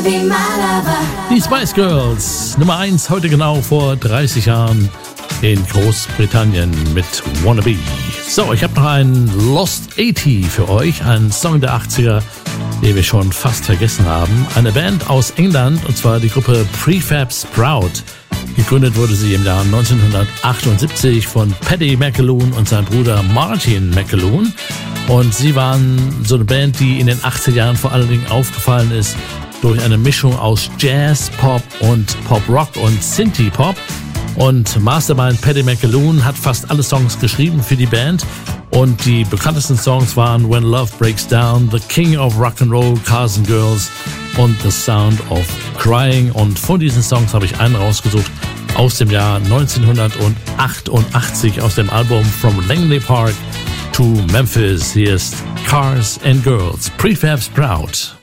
Die Spice Girls, Nummer 1, heute genau vor 30 Jahren in Großbritannien mit Wannabe. So, ich habe noch einen Lost 80 für euch, einen Song der 80er, den wir schon fast vergessen haben. Eine Band aus England, und zwar die Gruppe Prefab Sprout. Gegründet wurde sie im Jahr 1978 von Paddy McAloon und seinem Bruder Martin McAloon. Und sie waren so eine Band, die in den 80er Jahren vor allen Dingen aufgefallen ist durch eine Mischung aus Jazz, Pop und Pop-Rock und Synthie-Pop. Und Mastermind Paddy McAloon hat fast alle Songs geschrieben für die Band. Und die bekanntesten Songs waren When Love Breaks Down, The King of Rock'n'Roll, Cars and Girls und The Sound of Crying. Und von diesen Songs habe ich einen rausgesucht aus dem Jahr 1988 aus dem Album From Langley Park to Memphis. Hier ist Cars and Girls, Prefab Sprout.